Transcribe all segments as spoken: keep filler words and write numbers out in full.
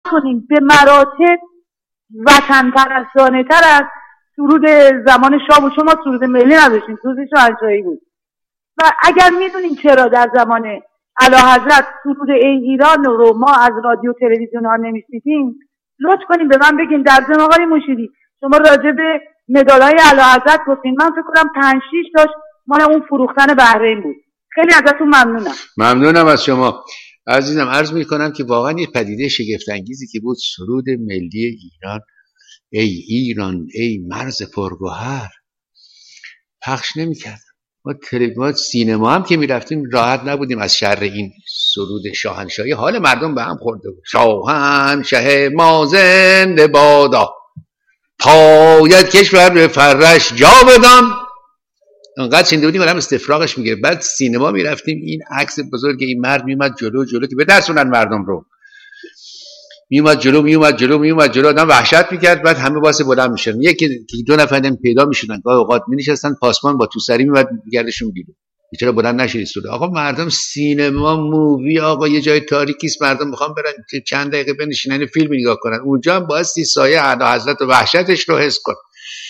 کنیم به مراتب وطن پرستانه تر از سرود زمان شاه بود. شما سرود ملی نداشتیم، سرود شاهنشاهی بود. و اگر میدونیم چرا در زمان اعلیحضرت سرود ای ایران رو ما از رادیو تلویزیون ها نمیشنیدیم، لطف کنیم به من بگین. در ضمن آقای مشیری شما راجع به مدال‌های اعلیحضرت گفتین، من فکر کنم پنج شش تاش مال اون فروختن بحرین بود. خیلی ازتون ممنونم. ممنونم از شما عزیزم. عرض میکنم که واقعا یه پدیده شگفت انگیزی که بود، سرود ملی ایران، ای ایران ای مرز پرگوهر، پخش نمیکرد. ما تلویزیون سینما هم که میرفتیم راحت نبودیم از شر این سرود شاهنشاهی. حال مردم به هم خورده بود. شاهنشه ما زنده بادا، پاید کشور به فرش جا بدان. انقدر شنیده بودیم آدم استفراغش میگه. بعد سینما میرفتیم، این عکس بزرگ این مرد میومد جلو جلو که بترسونن مردم رو، میومد جلو میومد جلو میومد جلو، آدم وحشت میکرد. بعد همه واسه بلند میشدن، یکی دو نفر پیدا میشدن، گاهی اوقات مینشستن پاسمان با توسری میومد میگردشون بیرون. چرا بلند نشید سود؟ آقا مردم سینما مووی، آقا یه جای تاریکی است، مردم میخوان برن چند دقیقه بنشینن فیلم نگاه کنن، اونجا هم بایستی سایه اعلیحضرت و وحشتش رو حس کن.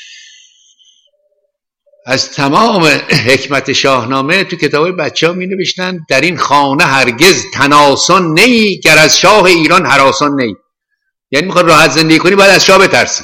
از تمام حکمت شاهنامه تو کتاب بچه ها می نوشتن در این خانه هرگز تناسان نی، گر از شاه ایران هراسان نی. یعنی میخواد راحت زندگی کنی باید از شاه بترسی.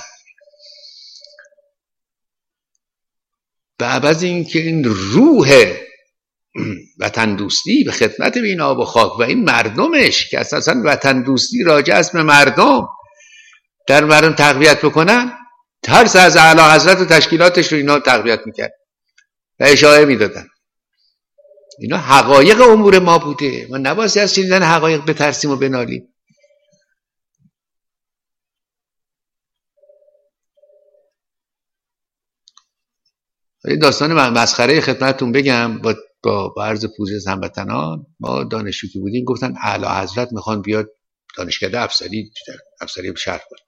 به عوض این که این روح وطن دوستی به خدمت به این آب و خاک و این مردمش که اساسا وطن دوستی راجع است به مردم، در مردم تقویت بکنن، ترس از اعلیحضرت و تشکیلاتش رو اینا تقویت میکرد و اشاره میدادن. اینا حقایق امور ما بوده. ما نباید از شنیدن حقایق بترسیم و بنالیم. داستان مسخره خدمتتون بگم با با عرض پوزش هموطنان. ما دانشجو که بودیم گفتن اعلیحضرت میخوان بیاد دانشکده افسری افسری شهر کنه.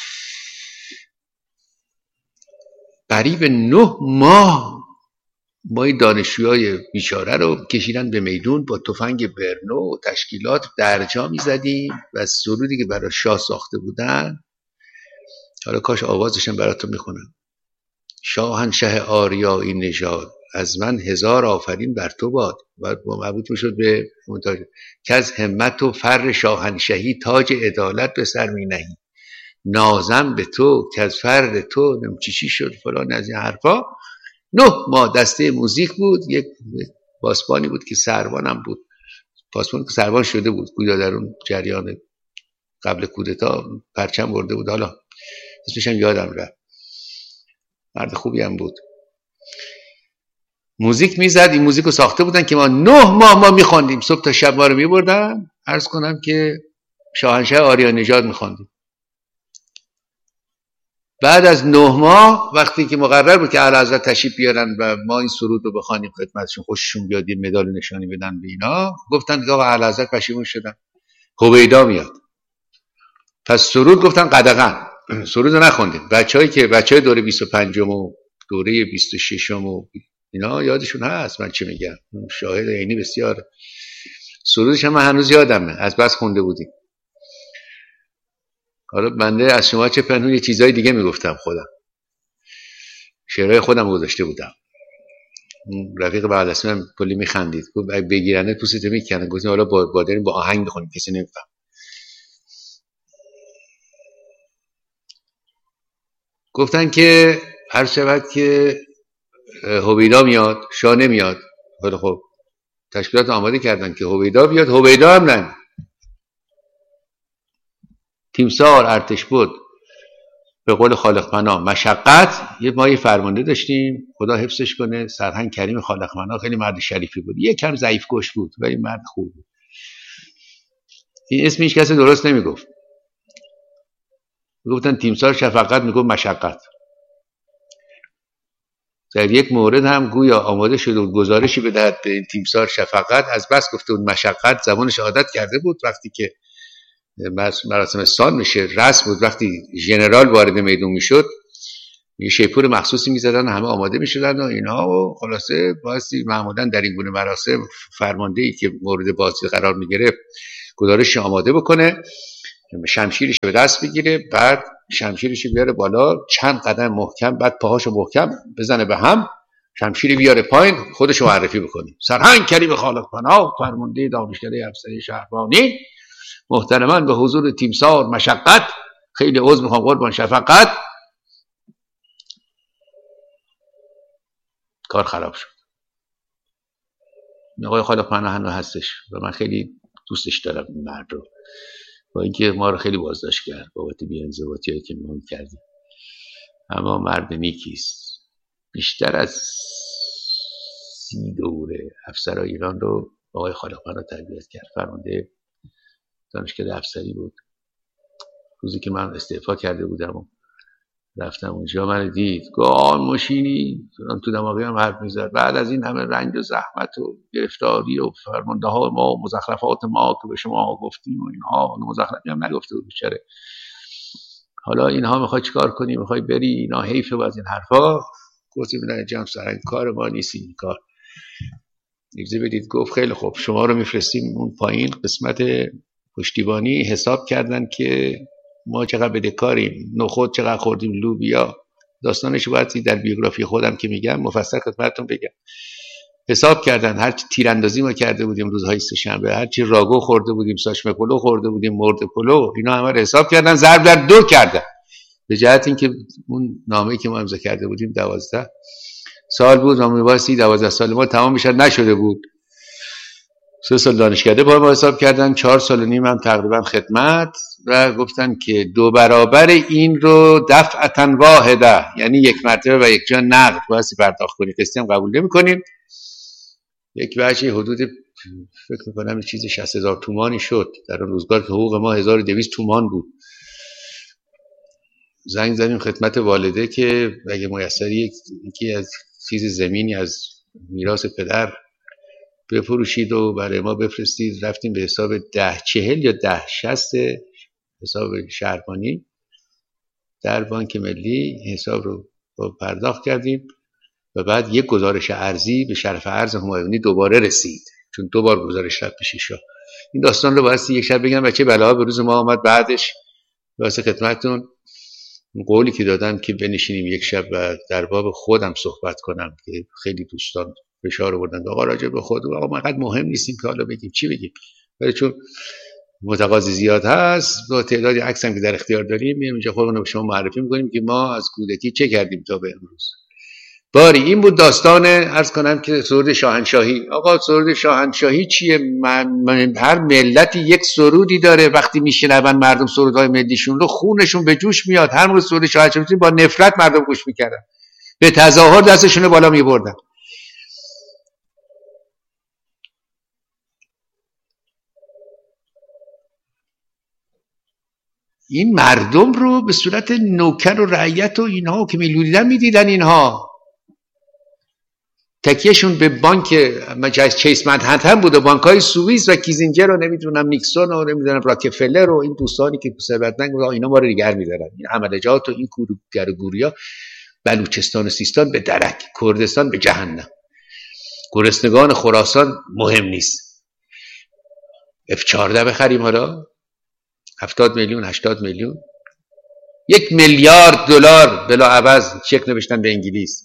قریب نه ماه ما این دانشجوهای بیچاره رو کشیدن به میدون با تفنگ برنو و تشکیلات درجا میزدیم و سرودی که برای شاه ساخته بودن، حالا کاش آوازشم براتون میخونم. شاهنشه آریایی نژاد، از من هزار آفرین بر تو باد. و مربوط میشد به منتاج که از همت و فر شاهنشهی تاج عدالت به سر می نهی. نازم به تو که از فرد تو نمچیشی شد فلان از این حرفا. نه ما دسته موزیک بود، یک پاسبانی بود که سروانم بود، پاسبان که سروان شده بود گویا در اون جریان قبل کودتا پرچم برده بود، حالا اسمش هم یادم رفت، مرد خوبی هم بود. موزیک میزد، این موزیک رو ساخته بودن که ما نه ماه ما میخواندیم، صبح تا شب ما رو میبردن. عرض کنم که شاهنشه آریا نژاد میخواندیم. بعد از نه ماه وقتی که مقرر بود که اعلیحضرت تشریف بیارن و ما این سرود رو بخوانیم خدمتشون، خوششون بیاد یه مدال نشانی بدن به اینا، گفتن که آقا اعلیحضرت پشیمون شدن، هویدا میاد. پس سرود گفتن قدغن، سرود رو نخوندیم. بچه‌هایی که بچهای دوره بیست و پنجم و دوره بیست و ششم و اینا یادشون هست من چه میگم، شاهد عینی بسیار. سرودش هم من هنوز یادمه، از بس خونده بودیم. حالا بنده از شما چه پنهون یه چیزای دیگه میگفتم، خودم شعرهای خودم گذاشته بودم. رفیق بعد از من کلی میخندید، گفت بگیرنه پوستت میکنه. گفتم حالا با با داریم با آهنگ بخونیم کسی نمیفهم. گفتن که هر شود که هویدا میاد شاه نمیاد. خیلی خب تشکیلات آماده کردن که هویدا بیاد، هویدا هم نه. تیمسار ارتش بود به قول خالق پناه مشقت. یه ما یه فرمانده داشتیم خدا حفظش کنه، سرهنگ کریم خالق پناه، خیلی مرد شریفی بود، یه کم ضعیف کش بود ولی مرد خوب بود. این اسم هیچ کسی درست نمیگفت، گفتن تیمسار شفقت، میگفت مشقت. در یک مورد هم گویا آماده شده بود گزارشی بدهد به این تیمسار شفقت، از بس گفته بود مشقت زبانش عادت کرده بود. وقتی که مراسم سان میشه رسم بود، وقتی ژنرال وارد میدون میشد یه شیپور مخصوصی میزدن و همه آماده میشدن و اینا، و خلاصه بایستی معمولا در این گونه مراسم فرماندهی که مورد بازی قرار میگرفت گزارش آماده بکنه. شمشیرش به دست بگیره، بعد شمشیرش بیاره بالا چند قدم محکم، بعد پاهاشو محکم بزنه به هم، شمشیر بیاره پایین، خودشو معرفی بکنه. سرهنگ کریم خالق پناه، فرمانده دانشکده افسری شهربانی، محترماً به حضور تیمسار مشقت، خیلی عذر میخوام قربان شفقت. کار خراب شد. آقای خالق پناه هنوز هستش و من خیلی دوستش دارم این مرد رو، با اینکه ما رو خیلی بازداشت کرد بابت بی‌انضباطی هایی که ما کردیم، اما مرد نیکیست. بیشتر از سی دوره افسرهای ایران رو آقای خالق پناه تربیت کرد. فرمانده دانشکده افسری بود. روزی که من استعفا کرده بودم و رفتم اونجا، من دید گان ماشینی تو دماغی هم حرف میزد. بعد از این همه رنج و زحمت و گرفتاری و فرمانده ها ما و مزخرفات ما که به شما گفتیم و اینها، مزخرفی هم نگفته بود بیچاره. حالا اینها میخوای چیکار کنی؟ میخوای بری؟ اینا حیفه و از این حرفا. گفتیم نه جمع سرنگ کار ما نیست این کار. اجازه بدید. گفت خیلی خوب، شما رو میفرستیم اون پایین قسمت پشتیبانی. حساب کردن که ما چقدر بدهکاریم، نخود چقدر خوردیم، لوبیا. داستانش باید در بیوگرافی خودم که میگم مفصل خدمتتون بگم. حساب کردن هر چی تیراندازی ما کرده بودیم روزهای سه‌شنبه، هر چی راگو خورده بودیم، ساشمه پلو خورده بودیم، مرده پلو، اینا همه رو حساب کردن، ضرب در دو کردن. به جهت اینکه اون نامه‌ای که ما امضا کرده بودیم دوازده سال بود، نامه واسی دوازده سال ما تمام میشد، نشده بود. سه سال دانشکده با ما حساب کردن، چهار سال و نیم هم تقریبا خدمت، و گفتن که دو برابر این رو دفعتا واحده، یعنی یک مرتبه و یک جا نقد واسه پرداخت کنی، قسطی هم قبول نمی‌کنیم. یک بچه حدود فکر می‌کنم چیز شصت هزار تومانی شد در اون روزگار که حقوق ما هزار و دویست تومان بود. زنگ زدیم خدمت والده که اگه میسری یکی از چیز زمینی از میراث پدر بفروشید و برای ما بفرستید. رفتیم به حساب ده چهل یا ده شست حساب شهربانی در بانک ملی، حساب رو پرداخت کردیم و بعد یک گزارش ارزی به شرف ارز همایونی دوباره رسید، چون دو بار گزارش رفت پیش شاه. این داستان رو باید یک شب بگم و چه بلاها به روز ما آمد بعدش. واسه خدمتتون قولی که دادم که بنشینیم یک شب و در باب خودم صحبت کنم که خیلی دوستان فشار آوردن آقا راجع به خود، آقا ما قد مهم نیستیم که حالا بگیم چی بگیم، ولی چون متقاضی زیاد هست با تعدادی عکس هم که در اختیار داریم میریم اینجا خودمون رو به شما معرفی میکنیم که ما از کودکی چه کردیم تا به امروز. باری این بود داستان. عرض کنم که سرود شاهنشاهی. آقا سرود شاهنشاهی چیه؟ من من هر ملتی یک سرودی داره، وقتی میشنون مردم سرودهای ملیشون رو خونشون به جوش میاد. هر موقع سرود شاهنشاهی با نفرت مردم گوش میکردن، به تظاهر دستشون بالا میبردن. این مردم رو به صورت نوکر و رعیت و اینها که میلودیدن میدیدن. اینها تکیهشون به بانک چیس منهتن بود و بانک‌های سوئیس و کیزینجر و نمیدونم نیکسون و نمیدونم راکفلر و این دوستانی که ثروتمند بودن، اینا ما رو نگه می‌دارن. این عملجات و این کورگرگوریا، بلوچستان و سیستان به درک، کردستان به جهنم، گرسنگان خراسان مهم نیست. اف چهارده بخریم حالا هفتاد میلیون هشتاد میلیون، یک میلیارد دلار بلا عوض چک نوشتن به انگلیس.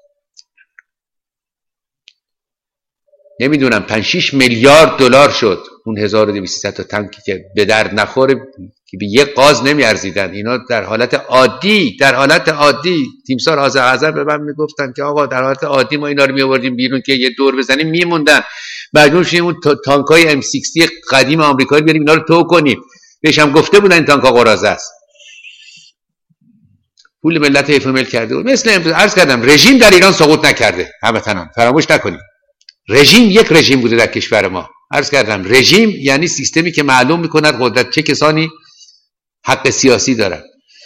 نمیدونم پنج شش میلیارد دلار شد اون هزار و دویست تا تانکی که به درد نخوره، که به یک قاز نمیارزیدن. اینا در حالت عادی در حالت عادی تیمسار حاضر حاضر به من میگفتن که آقا در حالت عادی ما اینا رو میآوردیم بیرون که یه دور بزنیم میموندن. مجبور شدیم اون تانکای ام شصت قدیم آمریکایی بیاریم اینا رو تو کنیم. بهش هم گفته بودن این تانکا قراضه است. پول ملت حیف مل کرده بود. مثل امروز عرض کردم رژیم در ایران سقوط نکرده. هموطنان فراموش نکنید، رژیم یک رژیم بوده در کشور ما. عرض کردم رژیم یعنی سیستمی که معلوم میکند قدرت چه کسانی حق سیاسی دارن.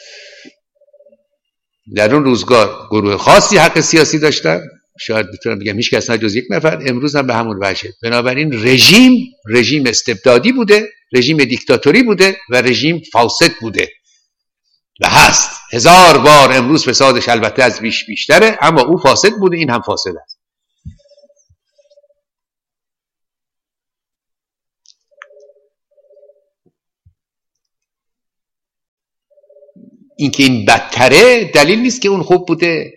در اون روزگار گروه خاصی حق سیاسی داشتن، شاید بتونم بگم هیچ کس نه جز یک نفر. امروز هم به همون وجه. بنابراین رژیم رژیم استبدادی بوده، رژیم دیکتاتوری بوده و رژیم فاسد بوده و هست. هزار بار امروز فسادش البته از بیش بیشتره، اما او فاسد بوده، این هم فاسد است. اینکه این بدتره دلیل نیست که اون خوب بوده.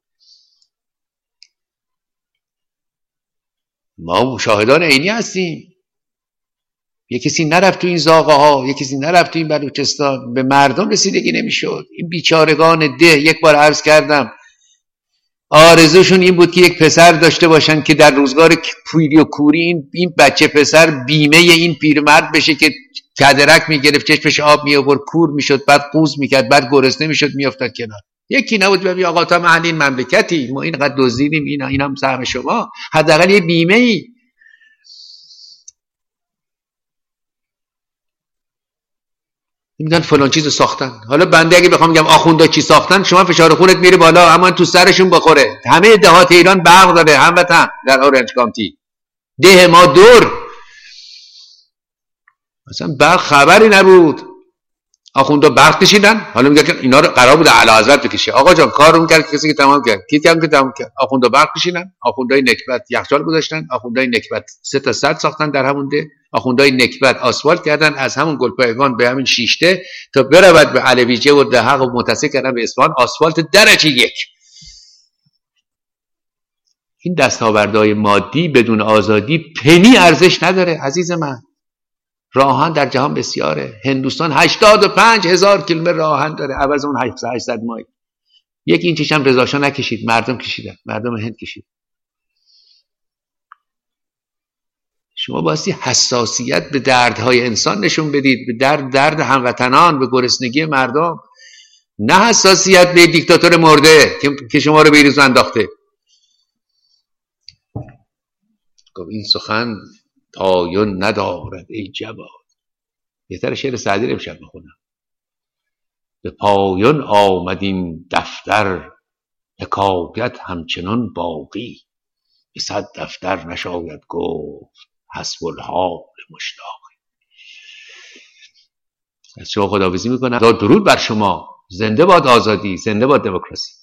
ما شاهدان عینی هستیم. یک کسی نرفت تو این زاغه ها، یک کسی نرفت تو این بلوچستان، به مردم رسیدگی نمیشد. این بیچارگان ده، یک بار عرض کردم آرزوشون این بود که یک پسر داشته باشن که در روزگار پیری و کوری این, این بچه پسر بیمه این پیرمرد بشه که کدرک میگرفت، چشمش آب میآورد، کور میشد، بعد قوز میکرد، بعد گرسنه میشد، میافتاد کنار. یکی نبود ببین آقا تا محل این مملکتی ما اینقدر دزدیدیم، اینا اینم سهم شما، حداقل یه بیمه ای. میگن فلان چیزو ساختن. حالا بنده اگه بخوام بگم آخوندا چی ساختن، شما فشار خونت میره بالا، اما تو سرشون بخوره. همه دهات ایران برق داره، هموطن در اورنج کانتی، ده ما دور مثلا برق خبری نبود. آخوندا برق کشیدن، حالا میگه که اینا رو قرار بود اعلی حضرت بکشه. آقا جان کار اون کرد کسی که تمام کرد، کی که تمام کرد؟ آخوندا برق کشیدن، آخوندای نکبت یخچال گذاشتن، آخوندای نکبت سه تا سد ساختن در همون ده، آخوندای نکبت آسفالت کردن از همون گلپایگان به همین شیشته تا برود به علویجه و دهق و متصل کردن به اصفهان، آسفالت درجه یک. این دستاوردهای مادی بدون آزادی پنی ارزش نداره عزیز من. راهن در جهان بسیاره. هندوستان هشتاد و پنج هزار کیلومتر راهن داره، عوض اون هشتصد مایل. یک اینچش هم رضا شاه نکشید، مردم کشیدن، مردم هند کشید. شما بایستی حساسیت به دردهای انسان نشون بدید، به درد درد هموطنان، به گرسنگی مردم، نه حساسیت به دیکتاتور مرده که شما رو به ایروز انداخته. این سخن پایان ندارد ای جواد. بهتر شعر سعدی رو امشب بخونم. به پایان آمد این دفتر، حکایت همچنان باقی، به صد دفتر نشاید گفت حسب الحال مشتاقی. از شما خداحافظی میکنم. درود بر شما. زنده باد آزادی، زنده باد دموکراسی.